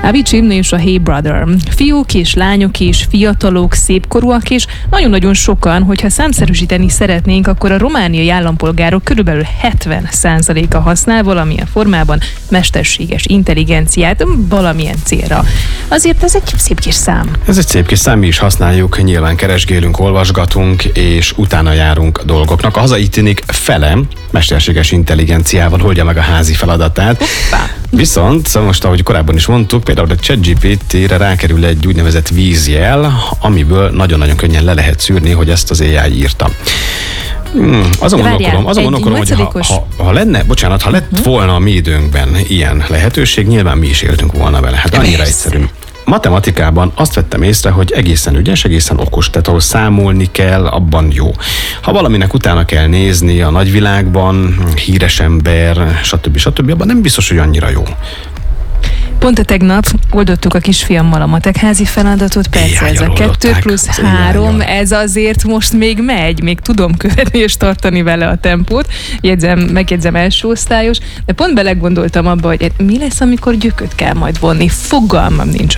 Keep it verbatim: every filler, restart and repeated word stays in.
Avicii és a Hey Brother. Fiúk és lányok és fiatalok, szépkorúak és nagyon-nagyon sokan, hogyha számszerűsíteni szeretnénk, akkor a romániai állampolgárok körülbelül hetven százaléka használ valamilyen formában mesterséges intelligenciát valamilyen célra. Azért ez egy szép kis szám. Ez egy szép kis szám, mi is használjuk, nyilván keresgélünk, olvasgatunk, és utána járunk dolgoknak. A hazai tinik fele mesterséges intelligenciával oldja meg a házi feladatát. Hoppá. Viszont, szóval most, ahogy korábban is mondtuk, például a ChatGPT-re rákerül egy úgynevezett vízjel, amiből nagyon-nagyon könnyen le lehet szűrni, hogy ezt az á i írta. Hmm, azon gondolkodom, azon gondolkodom, hogy ha, ha, ha lenne, bocsánat, ha lett uh-huh. volna a mi időnkben ilyen lehetőség, nyilván mi is éltünk volna vele. Hát annyira Persze. egyszerű. Matematikában azt vettem észre, hogy egészen ügyes, egészen okos, tehát ahol számolni kell, abban jó. Ha valaminek utána kell nézni a nagyvilágban, híres ember, stb. stb., abban nem biztos, hogy annyira jó. Pont a tegnap oldottuk a kisfiammal a matekházi feladatot, persze ez a kettő plusz három, ez azért most még megy, még tudom követni és tartani vele a tempót, jegyzem, megjegyzem első osztályos, de pont belegondoltam abba, hogy mi lesz, amikor gyököt kell majd vonni, fogalmam nincs.